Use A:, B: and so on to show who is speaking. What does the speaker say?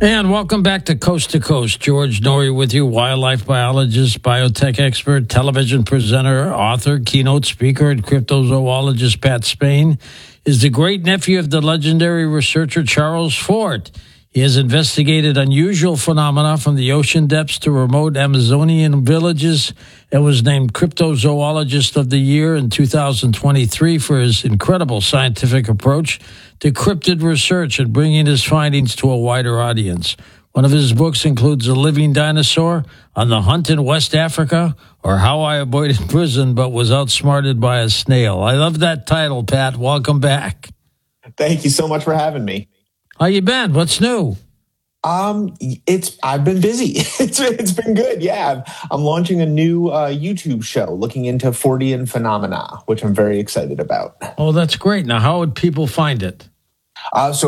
A: And welcome back to Coast. George Norrie with you, wildlife biologist, biotech expert, television presenter, author, keynote speaker, and cryptozoologist Pat Spain is the great nephew of the legendary researcher Charles Fort. He has investigated unusual phenomena from the ocean depths to remote Amazonian villages and was named Cryptozoologist of the Year in 2023 for his incredible scientific approach to cryptid research and bringing his findings to a wider audience. One of his books includes A Living Dinosaur, On the Hunt in West Africa, or How I Avoided Prison but Was Outsmarted by a Snail. I love that title, Pat. Welcome back.
B: Thank you so much for having me.
A: How you been? What's new?
B: I've been busy. It's been good. Yeah, I'm launching a new YouTube show looking into Fortean phenomena, which I'm very excited about.
A: Oh, that's great. Now, how would people find it?
B: So